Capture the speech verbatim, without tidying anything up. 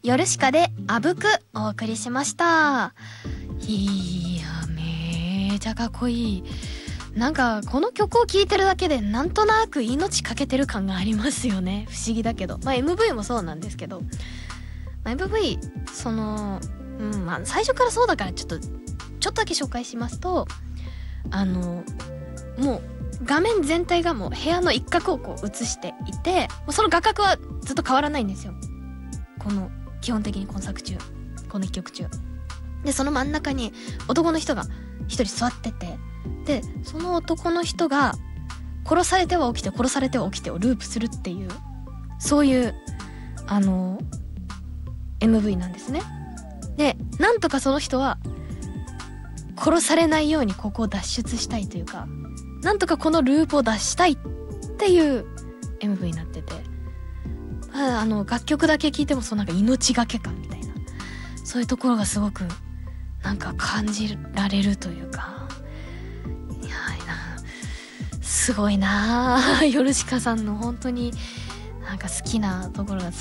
ヨルシカであぶくお送りしました。いやめーちゃかっこいい。なんかこの曲を聴いてるだけでなんとなく命かけてる感がありますよね。不思議だけど、まあ エムブイ もそうなんですけど、まあ、エムブイ その、うんまあ、最初からそうだからちょっとちょっとだけ紹介しますと、あのもう画面全体がもう部屋の一角をこう映していて、もうその画角はずっと変わらないんですよ。この基本的に今作中、この一曲中で、その真ん中に男の人が一人座ってて、でその男の人が殺されては起きて殺されては起きてをループするっていう、そういうあの エムブイ なんですね。でなんとかその人は殺されないようにここを脱出したいというか、なんとかこのループを脱したいっていう エムブイ になってて、あの楽曲だけ聴いてもそうなんか命がけ感みたいな、そういうところがすごくなんか感じられるというか、いやなすごいなヨルシカさんの本当になんか好きなところが